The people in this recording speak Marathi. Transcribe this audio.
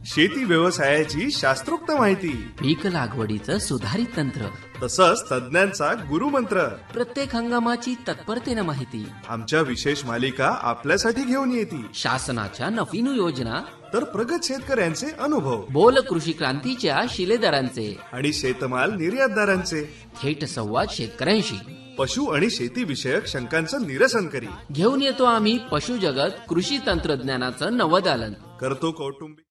शेती व्यवसायाची शास्त्रोक्त माहिती, पीक लागवडीचं सुधारित तंत्र, तसंच तज्ञांचा गुरुमंत्र, प्रत्येक हंगामाची तत्परतेनं माहिती आमच्या विशेष मालिका आपल्यासाठी घेऊन येते. शासनाच्या नवीन योजना, तर प्रगत शेतकऱ्यांचे अनुभव, बोल कृषी क्रांतीच्या शिलेदारांचे आणि शेतमाल निर्यातदारांचे थेट संवाद शेतकऱ्यांशी. पशु आणि शेती विषयक शंकांचं निरसन करी घेऊन येतो आम्ही पशुजगत कृषी तंत्रज्ञानाचं नवदालन. करतो कौटुंबिक